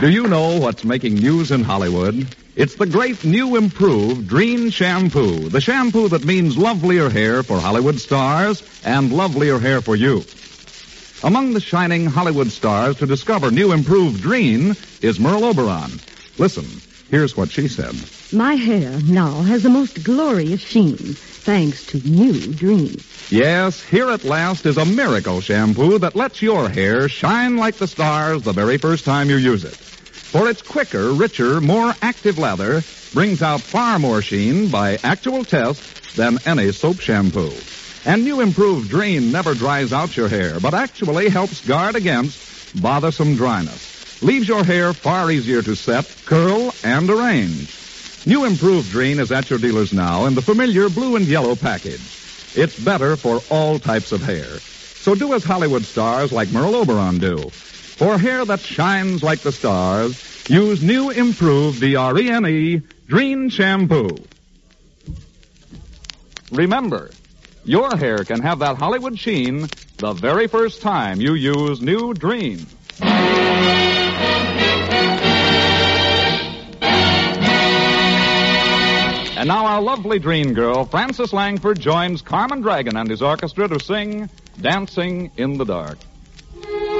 Do you know what's making news in Hollywood? It's the great new improved Drene shampoo. The shampoo that means lovelier hair for Hollywood stars and lovelier hair for you. Among the shining Hollywood stars to discover new improved Drene is Merle Oberon. Listen, here's what she said. My hair now has the most glorious sheen, thanks to new Drene. Yes, here at last is a miracle shampoo that lets your hair shine like the stars the very first time you use it. For its quicker, richer, more active lather brings out far more sheen by actual test than any soap shampoo. And new improved Drene never dries out your hair, but actually helps guard against bothersome dryness. Leaves your hair far easier to set, curl, and arrange. New improved Drene is at your dealers now in the familiar blue and yellow package. It's better for all types of hair. So do as Hollywood stars like Merle Oberon do. For hair that shines like the stars, use new improved Drene Drene shampoo. Remember, your hair can have that Hollywood sheen the very first time you use new Drene. And now our lovely Drene girl, Frances Langford, joins Carmen Dragon and his orchestra to sing Dancing in the Dark.